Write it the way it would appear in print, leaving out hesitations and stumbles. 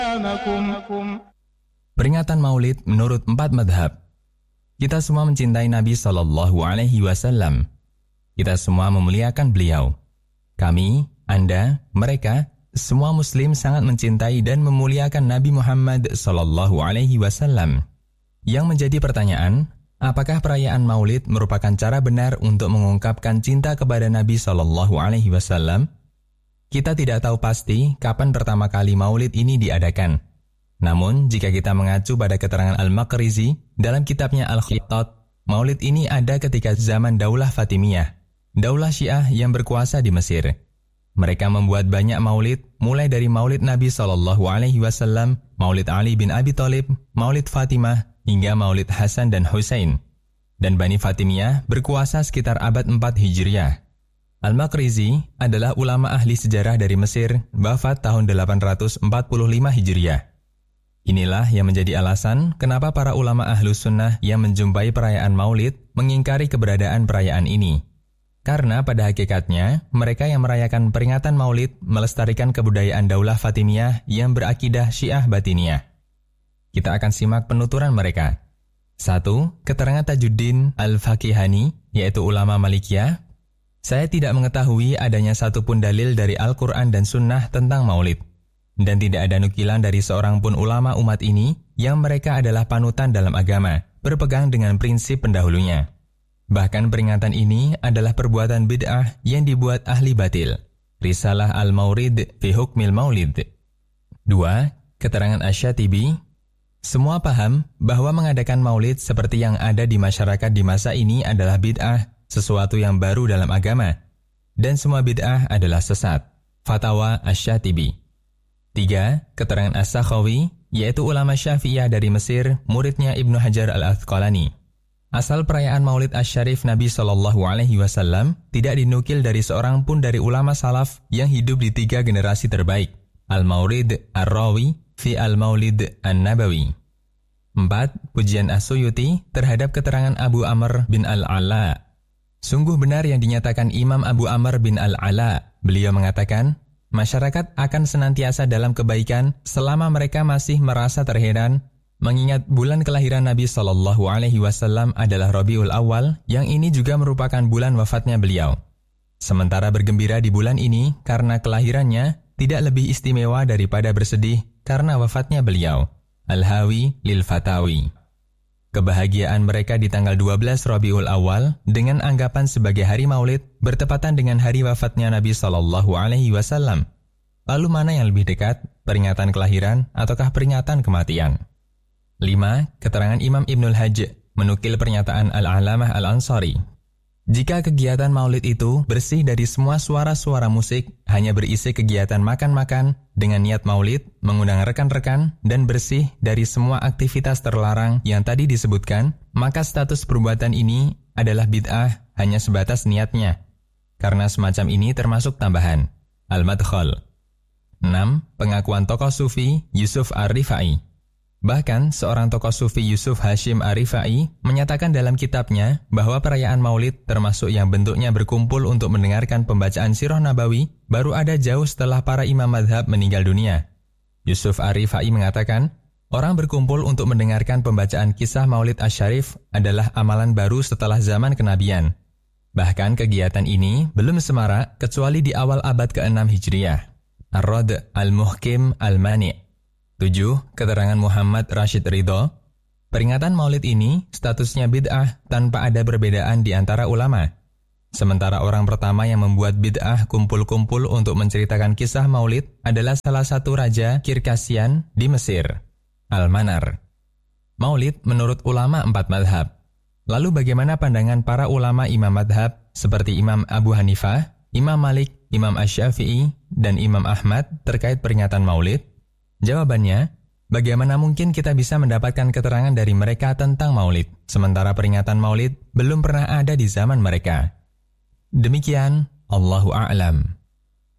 Peringatan Maulid menurut 4 madhab. Kita semua mencintai Nabi SAW. Kita semua memuliakan beliau. Kami, Anda, mereka, semua Muslim sangat mencintai dan memuliakan Nabi Muhammad SAW. Yang menjadi pertanyaan, apakah perayaan Maulid merupakan cara benar untuk mengungkapkan cinta kepada Nabi SAW? Kita tidak tahu pasti kapan pertama kali Maulid ini diadakan. Namun, jika kita mengacu pada keterangan Al-Maqrizi dalam kitabnya Al-Khittat, Maulid ini ada ketika zaman Daulah Fatimiyah, Daulah Syiah yang berkuasa di Mesir. Mereka membuat banyak maulid, mulai dari Maulid Nabi SAW, Maulid Ali bin Abi Thalib, Maulid Fatimah, hingga Maulid Hasan dan Husain. Dan Bani Fatimiyah berkuasa sekitar abad 4 Hijriah. Al-Maqrizi adalah ulama ahli sejarah dari Mesir, wafat tahun 845 Hijriah. Inilah yang menjadi alasan kenapa para ulama Ahlus Sunnah yang menjumpai perayaan Maulid mengingkari keberadaan perayaan ini. Karena pada hakikatnya, mereka yang merayakan peringatan Maulid melestarikan kebudayaan Daulah Fatimiyah yang berakidah Syiah Batiniyah. Kita akan simak penuturan mereka. 1. Keterangan Tajuddin Al-Faqihani, yaitu ulama Malikiyah. Saya tidak mengetahui adanya satupun dalil dari Al-Quran dan Sunnah tentang Maulid. Dan tidak ada nukilan dari seorang pun ulama umat ini yang mereka adalah panutan dalam agama, berpegang dengan prinsip pendahulunya. Bahkan peringatan ini adalah perbuatan bid'ah yang dibuat ahli batil. Risalah Al-Mawrid fi Hukmil Maulid. 2. Keterangan Asy-Syatibi. Semua paham bahwa mengadakan maulid seperti yang ada di masyarakat di masa ini adalah bid'ah, sesuatu yang baru dalam agama. Dan semua bid'ah adalah sesat. Fatwa Asy-Syatibi. 3. Keterangan As-Sakhawi, yaitu ulama Syafi'iyah dari Mesir, muridnya Ibnu Hajar Al-Asqalani. Asal perayaan Maulid Asy-Syarif Nabi SAW tidak dinukil dari seorang pun dari ulama salaf yang hidup di 3 generasi terbaik. Al-Mawrid Ar-Rawi fi Al-Maulid An-Nabawi. 4. Pujian As-Suyuti terhadap keterangan Abu Amr bin Al-Ala. Sungguh benar yang dinyatakan Imam Abu Amr bin Al-Ala. Beliau mengatakan, masyarakat akan senantiasa dalam kebaikan selama mereka masih merasa terheran, mengingat bulan kelahiran Nabi SAW adalah Rabiul Awal, yang ini juga merupakan bulan wafatnya beliau. Sementara bergembira di bulan ini karena kelahirannya tidak lebih istimewa daripada bersedih karena wafatnya beliau. Al-Hawi lil Fatawi. Kebahagiaan mereka di tanggal 12 Rabiul Awal dengan anggapan sebagai hari Maulid bertepatan dengan hari wafatnya Nabi SAW. Lalu mana yang lebih dekat, peringatan kelahiran ataukah peringatan kematian? 5. Keterangan Imam Ibnul Hajj menukil pernyataan Al-Alamah Al-Ansari. Jika kegiatan Maulid itu bersih dari semua suara-suara musik, hanya berisi kegiatan makan-makan dengan niat Maulid, mengundang rekan-rekan, dan bersih dari semua aktivitas terlarang yang tadi disebutkan, maka status perbuatan ini adalah bid'ah hanya sebatas niatnya. Karena semacam ini termasuk tambahan. Al-Madkhal. 6. Pengakuan tokoh sufi Yusuf Ar-Rifai. Bahkan, seorang tokoh sufi Yusuf Hashim Ar-Rifai menyatakan dalam kitabnya bahwa perayaan Maulid termasuk yang bentuknya berkumpul untuk mendengarkan pembacaan Sirah Nabawi baru ada jauh setelah para imam madhab meninggal dunia. Yusuf Ar-Rifai mengatakan, orang berkumpul untuk mendengarkan pembacaan kisah Maulid Asy-Syarif adalah amalan baru setelah zaman kenabian. Bahkan kegiatan ini belum semarak kecuali di awal abad ke-6 Hijriah. Ar-Rad Al-Muhkim Al-Mani'. 7. Keterangan Muhammad Rashid Ridho. Peringatan Maulid ini statusnya bid'ah tanpa ada perbedaan di antara ulama. Sementara orang pertama yang membuat bid'ah kumpul-kumpul untuk menceritakan kisah Maulid adalah salah satu raja Kirkasian di Mesir, Al-Manar. Maulid menurut ulama 4 madhab. Lalu bagaimana pandangan para ulama imam madhab seperti Imam Abu Hanifah, Imam Malik, Imam Asy-Syafi'i, dan Imam Ahmad terkait peringatan Maulid? Jawabannya, bagaimana mungkin kita bisa mendapatkan keterangan dari mereka tentang Maulid, sementara peringatan Maulid belum pernah ada di zaman mereka? Demikian, Allahu a'lam.